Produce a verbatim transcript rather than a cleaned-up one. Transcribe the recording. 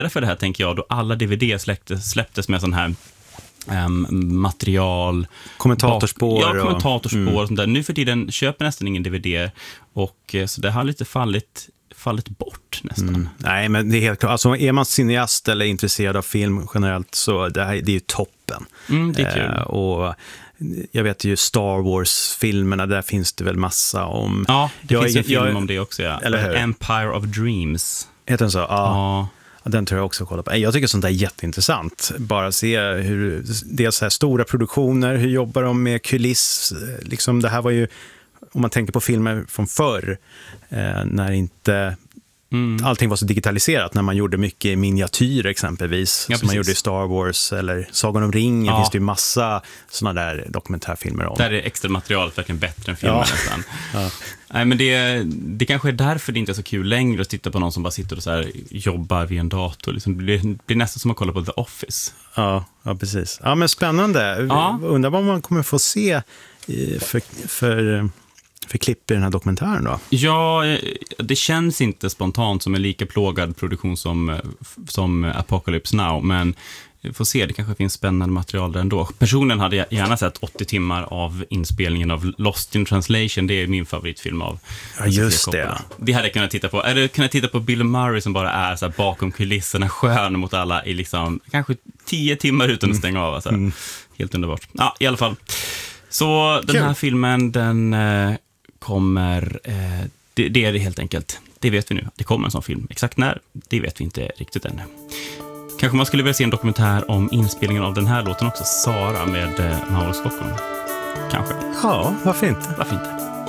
för det här tänker jag, då alla D V D släpptes, släpptes med sån här um, material. Kommentatorspår. Bak, ja, kommentatorspår och, och sånt där. Nu för tiden köper nästan ingen D V D och så det har lite fallit fallit bort nästan. Mm. Nej, men det är helt klart. Alltså, är man cineast eller intresserad av film generellt så det, här, det är ju toppen. Mm, det är kul. Eh, och jag vet ju Star Wars-filmerna, där finns det väl massa om... Ja, det jag, finns en film jag, om det också, ja. Eller hur? Empire of Dreams. Heter den så? Ja. Ja. Den tror jag också kolla på. Jag tycker sånt där är jätteintressant. Bara se hur... Dels här stora produktioner, hur jobbar de med kuliss? Liksom, det här var ju... Om man tänker på filmer från förr, eh, när inte mm. allting var så digitaliserat, när man gjorde mycket miniatyr exempelvis, ja, som man gjorde i Star Wars eller Sagan om ringen, ja. Finns det ju massa såna där dokumentärfilmer om. Där är extra material verkligen bättre än filmen ja. nästan. Ja. Nej, men det, det kanske är därför det inte är så kul längre att titta på någon som bara sitter och så här jobbar vid en dator. Liksom, det blir, blir nästan som att kolla på The Office. Ja, ja precis. Ja, men spännande. Ja. Undrar vad man kommer få se för... för för klipp i den här dokumentären då? Ja, det känns inte spontant som en lika plågad produktion som, som Apocalypse Now, men vi får se, det kanske finns spännande material där ändå. Personen hade jag gärna sett åttio timmar av inspelningen av Lost in Translation, det är min favoritfilm av. Ja, just det. Det hade jag kunnat titta på. Eller kunnat titta på Bill Murray som bara är så här bakom kulisserna, skön mot alla i liksom kanske tio timmar utan att stänga av. Alltså. Mm. Helt underbart. Ja, i alla fall. Så den här Kul. filmen, den... Eh, kommer, eh, det, det är det helt enkelt. Det vet vi nu. Det kommer en sån film. Exakt när, det vet vi inte riktigt ännu. Kanske man skulle vilja se en dokumentär om inspelningen av den här låten också, Sara med eh, Mauro Scocco. Kanske. Ja, varför inte? Varför inte?